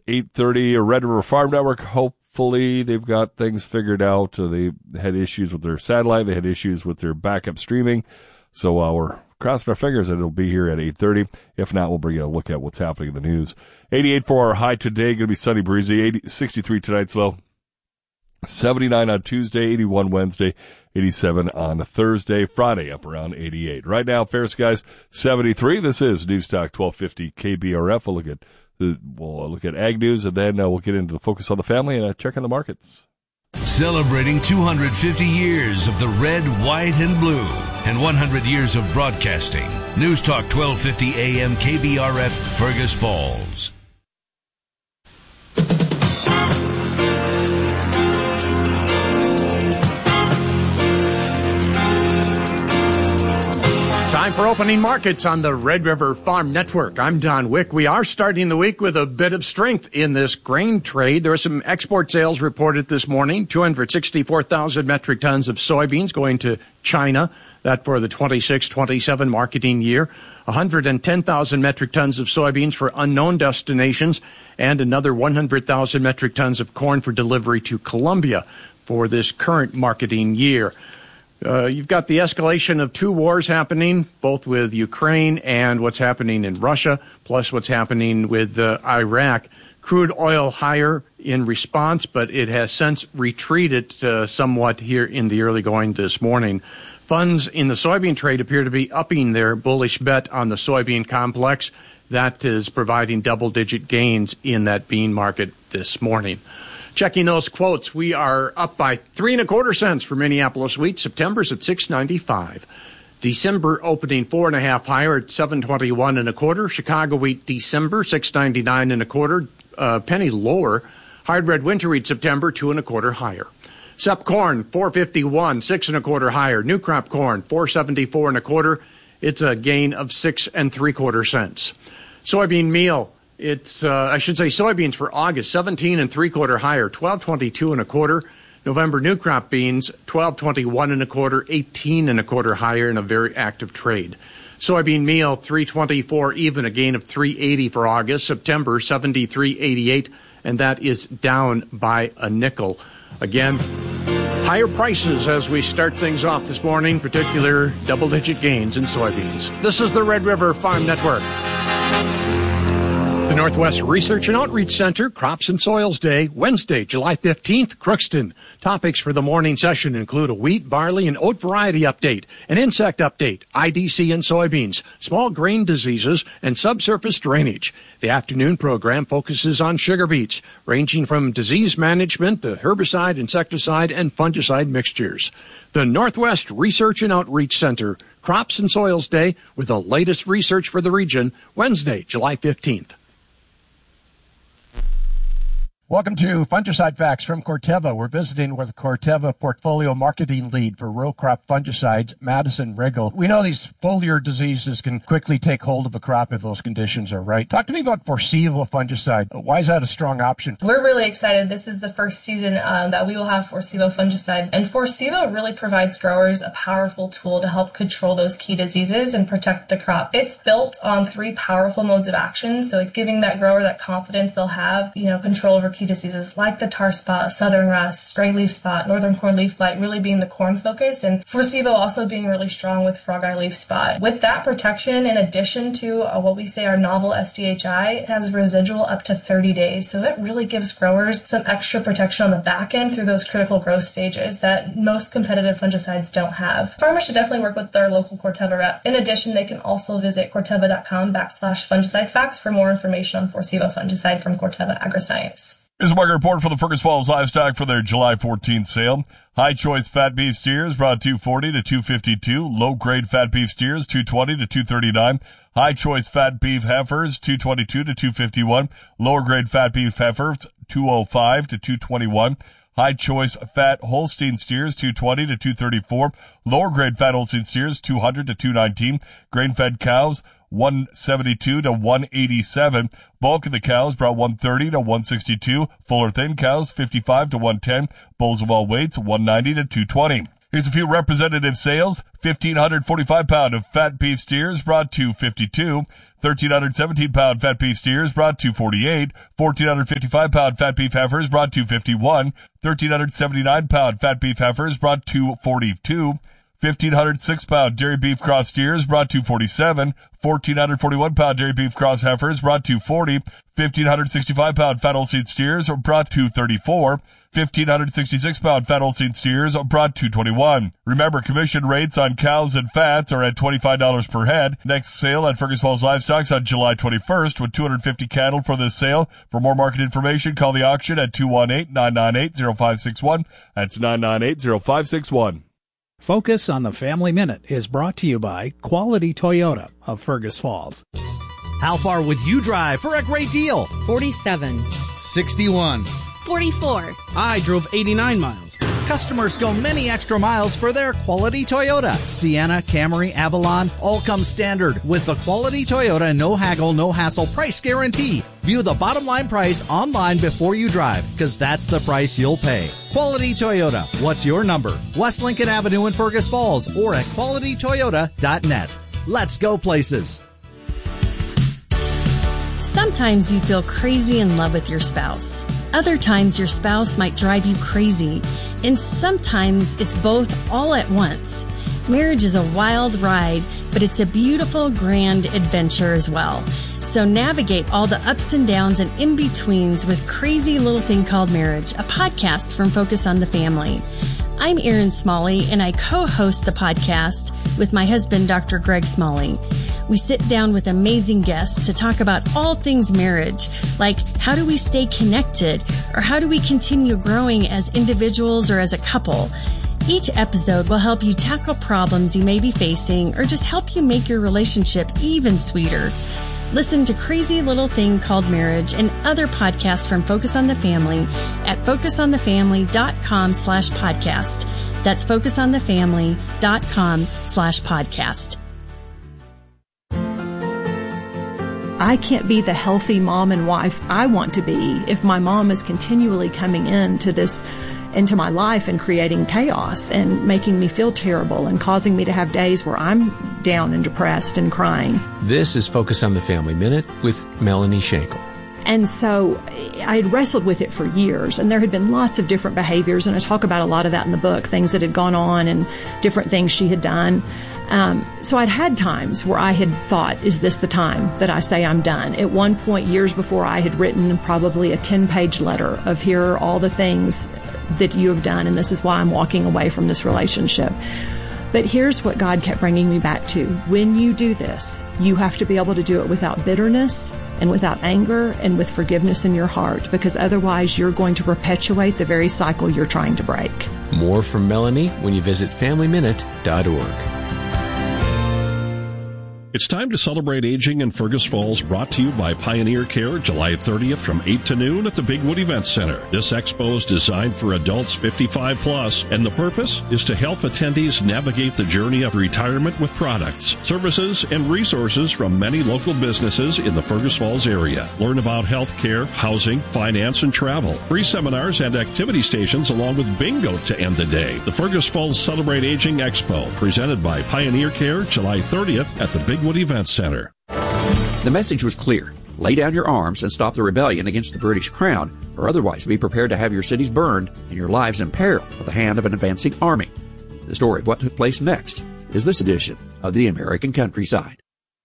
8:30. Red River Farm Network, hopefully they've got things figured out. They had issues with their satellite. They had issues with their backup streaming. So we're crossing our fingers that it'll be here at 8:30. If not, we'll bring you a look at what's happening in the news. 88 for our high today. Going to be sunny, breezy. 63 tonight's low. 79 on Tuesday, 81 Wednesday, 87 on Thursday, Friday up around 88. Right now, fair skies 73. This is News Talk 1250 KBRF. We'll look at ag news, and then we'll get into the focus on the family and check on the markets. Celebrating 250 years of the red, white, and blue, and 100 years of broadcasting. News Talk 1250 AM KBRF, Fergus Falls. Time for opening markets on the Red River Farm Network. I'm Don Wick. We are starting the week with a bit of strength in this grain trade. There are some export sales reported this morning. 264,000 metric tons of soybeans going to China. That for the 26-27 marketing year. 110,000 metric tons of soybeans for unknown destinations. And another 100,000 metric tons of corn for delivery to Colombia for this current marketing year. You've got the escalation of two wars happening, both with Ukraine and what's happening in Russia, plus what's happening with Iraq. Crude oil higher in response, but it has since retreated somewhat here in the early going this morning. Funds in the soybean trade appear to be upping their bullish bet on the soybean complex. That is providing double-digit gains in that bean market this morning. Checking those quotes, we are up by 3 1/4 cents for Minneapolis wheat. September's at $6.95. December opening 4 1/2 higher at $7.21 1/4. Chicago wheat December $6.99 1/4, penny lower. Hard red winter wheat September 2 1/4 higher. Sep corn $4.51, 6 1/4 higher. New crop corn $4.74 1/4. It's a gain of 6 3/4 cents. Soybean meal. Soybeans for August, 17 3/4 higher, 12.22 1/4. November new crop beans, 12.21 1/4, 18 1/4 higher in a very active trade. Soybean meal, 3.24 even, a gain of 3.80 for August. September, 73.88, and that is down by a nickel. Again, higher prices as we start things off this morning, particular double-digit gains in soybeans. This is the Red River Farm Network. The Northwest Research and Outreach Center, Crops and Soils Day, Wednesday, July 15th, Crookston. Topics for the morning session include a wheat, barley, and oat variety update, an insect update, IDC in soybeans, small grain diseases, and subsurface drainage. The afternoon program focuses on sugar beets, ranging from disease management to herbicide, insecticide, and fungicide mixtures. The Northwest Research and Outreach Center, Crops and Soils Day, with the latest research for the region, Wednesday, July 15th. Welcome to Fungicide Facts from Corteva. We're visiting with Corteva Portfolio Marketing Lead for row crop fungicides, Madison Riggle. We know these foliar diseases can quickly take hold of a crop if those conditions are right. Talk to me about Forciva fungicide. Why is that a strong option? We're really excited. This is the first season that we will have Forciva fungicide. And Forciva really provides growers a powerful tool to help control those key diseases and protect the crop. It's built on 3 powerful modes of action, so it's giving that grower that confidence they'll have, control over key diseases like the tar spot, southern rust, gray leaf spot, northern corn leaf blight really being the corn focus, and Forciva also being really strong with frog eye leaf spot. With that protection, in addition to what we say our novel SDHI, it has residual up to 30 days. So it really gives growers some extra protection on the back end through those critical growth stages that most competitive fungicides don't have. Farmers should definitely work with their local Corteva rep. In addition, they can also visit corteva.com/fungicide facts for more information on Forciva fungicide from Corteva Agriscience. Here's a market report for the Fergus Falls Livestock for their July 14th sale. High choice fat beef steers brought $240 to $252. Low grade fat beef steers $220 to $239. High choice fat beef heifers $222 to $251. Lower grade fat beef heifers $205 to $221. High choice fat Holstein steers $220 to $234. Lower grade fat Holstein steers $200 to $219. Grain fed cows $172 to $187. Bulk of the cows brought $130 to $162. Fuller thin cows $55 to $110. Bulls of all weights $190 to $220. Here's a few representative sales. 1,545 pound of fat beef steers brought to 52. 1,317 pound fat beef steers brought to 48. 1,455 pound fat beef heifers brought to 51. 1,379 pound fat beef heifers brought to 42. 1,506 pound dairy beef cross steers brought to 47. 1,441 pound dairy beef cross heifers brought to 40. 1,565 pound fat Holstein steers brought to 34. 1,566 pound fat Holstein steers brought to 21. Remember, commission rates on cows and fats are at $25 per head. Next sale at Fergus Falls Livestock on July 21st with 250 cattle for this sale. For more market information, call the auction at 218-998-0561. That's 998-0561. Focus on the Family Minute is brought to you by Quality Toyota of Fergus Falls. How far would you drive for a great deal? 47. 61. 44. I drove 89 miles. Customers go many extra miles for their Quality Toyota. Sienna, Camry, Avalon, all come standard with the Quality Toyota no haggle, no hassle price guarantee. View the bottom line price online before you drive, because that's the price you'll pay. Quality Toyota. What's your number? West Lincoln Avenue in Fergus Falls or at qualitytoyota.net. Let's go places. Sometimes you feel crazy in love with your spouse. Other times your spouse might drive you crazy. And sometimes it's both all at once. Marriage is a wild ride, but it's a beautiful, grand adventure as well. So navigate all the ups and downs and in-betweens with Crazy Little Thing Called Marriage, a podcast from Focus on the Family. I'm Erin Smalley, and I co-host the podcast with my husband, Dr. Greg Smalley. We sit down with amazing guests to talk about all things marriage, like how do we stay connected, or how do we continue growing as individuals or as a couple. Each episode will help you tackle problems you may be facing or just help you make your relationship even sweeter. Listen to Crazy Little Thing Called Marriage and other podcasts from Focus on the Family at focusonthefamily.com/podcast. That's focusonthefamily.com/podcast. I can't be the healthy mom and wife I want to be if my mom is continually coming into my life and creating chaos and making me feel terrible and causing me to have days where I'm down and depressed and crying. This is Focus on the Family Minute with Melanie Schenkel. And so I had wrestled with it for years, and there had been lots of different behaviors, and I talk about a lot of that in the book, things that had gone on and different things she had done. So I'd had times where I had thought, is this the time that I say I'm done? At one point, years before, I had written probably a 10-page letter of here are all the things that you have done, and this is why I'm walking away from this relationship. But here's what God kept bringing me back to. When you do this, you have to be able to do it without bitterness and without anger and with forgiveness in your heart, because otherwise you're going to perpetuate the very cycle you're trying to break. More from Melanie when you visit FamilyMinute.org. It's time to celebrate aging in Fergus Falls, brought to you by Pioneer Care, July 30th from 8 to noon at the Bigwood Events Center. This expo is designed for adults 55 plus, and the purpose is to help attendees navigate the journey of retirement with products, services, and resources from many local businesses in the Fergus Falls area. Learn about health care, housing, finance, and travel. Free seminars and activity stations along with bingo to end the day. The Fergus Falls Celebrate Aging Expo, presented by Pioneer Care, July 30th at the Bigwood Events Center. The message was clear. Lay down your arms and stop the rebellion against the British Crown, or otherwise be prepared to have your cities burned and your lives in peril by the hand of an advancing army. The story of what took place next is this edition of The American Countryside.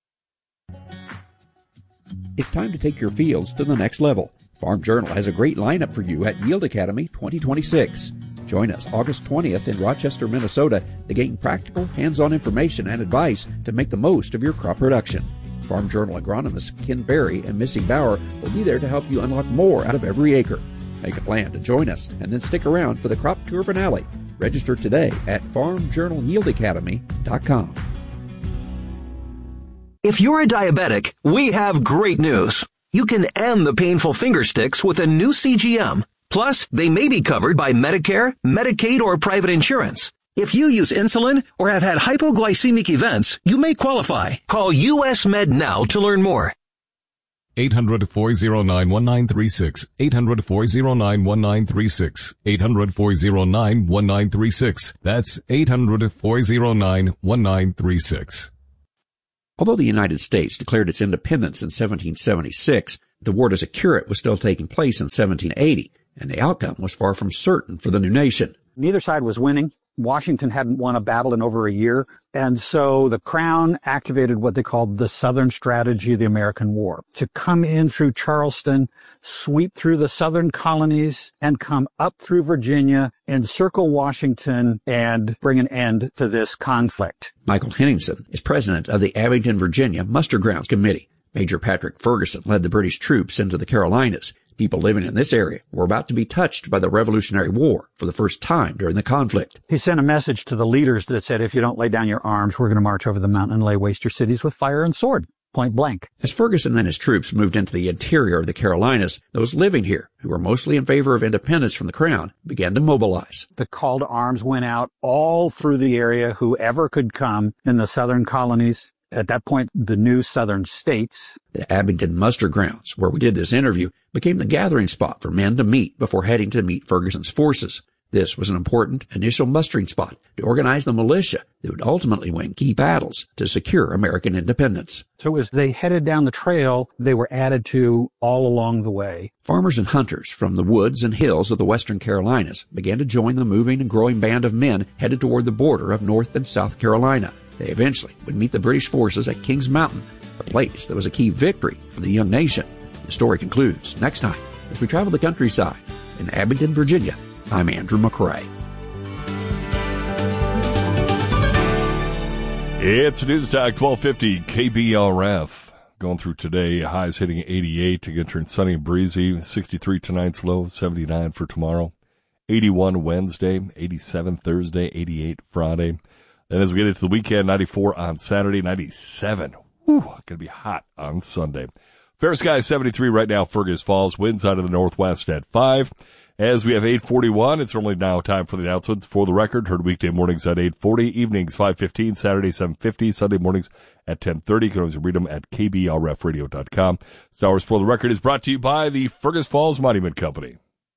It's time to take your fields to the next level. Farm Journal has a great lineup for you at Yield Academy 2026. Join us August 20th in Rochester, Minnesota to gain practical, hands-on information and advice to make the most of your crop production. Farm Journal agronomists Ken Berry and Missy Bauer will be there to help you unlock more out of every acre. Make a plan to join us and then stick around for the crop tour finale. Register today at farmjournalyieldacademy.com. If you're a diabetic, we have great news. You can end the painful finger sticks with a new CGM. Plus, they may be covered by Medicare, Medicaid, or private insurance. If you use insulin or have had hypoglycemic events, you may qualify. Call US Med now to learn more. 800-409-1936. 800-409-1936. 800-409-1936. That's 800-409-1936. Although the United States declared its independence in 1776, the war to secure it was still taking place in 1780, and the outcome was far from certain for the new nation. Neither side was winning. Washington hadn't won a battle in over a year, and so the Crown activated what they called the Southern Strategy of the American War, to come in through Charleston, sweep through the southern colonies, and come up through Virginia, encircle Washington, and bring an end to this conflict. Michael Henningsen is president of the Abingdon, Virginia Muster Grounds Committee. Major Patrick Ferguson led the British troops into the Carolinas. People living in this area were about to be touched by the Revolutionary War for the first time during the conflict. He sent a message to the leaders that said, if you don't lay down your arms, we're going to march over the mountain and lay waste your cities with fire and sword. Point blank. As Ferguson and his troops moved into the interior of the Carolinas, those living here, who were mostly in favor of independence from the Crown, began to mobilize. The call to arms went out all through the area, whoever could come in the southern colonies. At that point, the new southern states. The Abingdon Muster Grounds, where we did this interview, became the gathering spot for men to meet before heading to meet Ferguson's forces. This was an important initial mustering spot to organize the militia that would ultimately win key battles to secure American independence. So as they headed down the trail, they were added to all along the way. Farmers and hunters from the woods and hills of the western Carolinas began to join the moving and growing band of men headed toward the border of North and South Carolina. They eventually would meet the British forces at Kings Mountain, a place that was a key victory for the young nation. The story concludes next time as we travel the countryside. In Abingdon, Virginia, I'm Andrew McCrae. It's Newstalk 1250 KBRF. Going through today, highs hitting 88 to get turned sunny and breezy. 63 tonight's low, 79 for tomorrow. 81 Wednesday, 87 Thursday, 88 Friday. Then as we get into the weekend, 94 on Saturday, 97. Whew, going to be hot on Sunday. Fair skies 73 right now, Fergus Falls. Winds out of the northwest at 5. As we have 8:41, it's only now time for the announcements. For the record, heard weekday mornings at 8:40, evenings 5:15, Saturday 7:50, Sunday mornings at 10:30. You can always read them at kbrfradio.com. Star Wars For the Record is brought to you by the Fergus Falls Monument Company.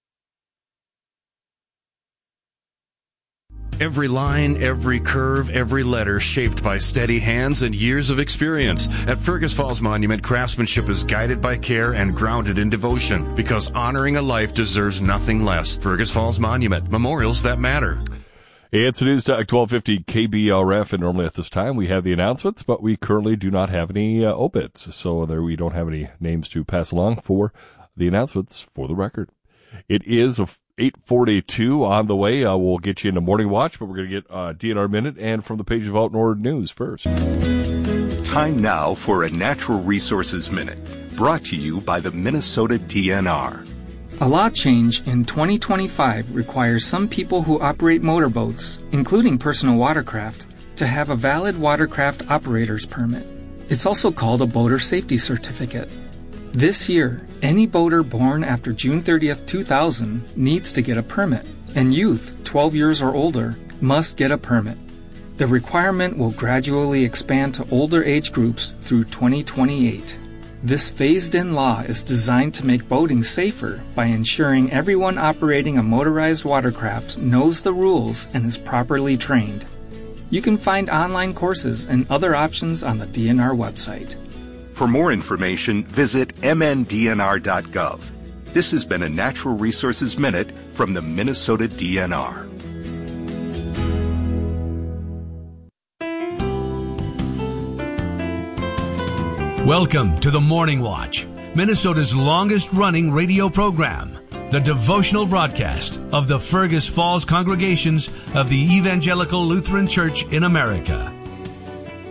Every line, every curve, every letter shaped by steady hands and years of experience. At Fergus Falls Monument, craftsmanship is guided by care and grounded in devotion, because honoring a life deserves nothing less. Fergus Falls Monument, memorials that matter. It's Newstalk 1250 KBRF, and normally at this time we have the announcements, but we currently do not have any obits, so there we don't have any names to pass along for the announcements for the record. It is 8:42 on the way. We'll get you into Morning Watch, but we're going to get DNR Minute and from the page of Outnord News first. Time now for a Natural Resources Minute, brought to you by the Minnesota DNR. A law change in 2025 requires some people who operate motorboats, including personal watercraft, to have a valid watercraft operator's permit. It's also called a boater safety certificate. This year, any boater born after June 30th, 2000 needs to get a permit, and youth 12 years or older must get a permit. The requirement will gradually expand to older age groups through 2028. This phased-in law is designed to make boating safer by ensuring everyone operating a motorized watercraft knows the rules and is properly trained. You can find online courses and other options on the DNR website. For more information, visit mndnr.gov. This has been a Natural Resources Minute from the Minnesota DNR. Welcome to the Morning Watch, Minnesota's longest-running radio program, the devotional broadcast of the Fergus Falls congregations of the Evangelical Lutheran Church in America.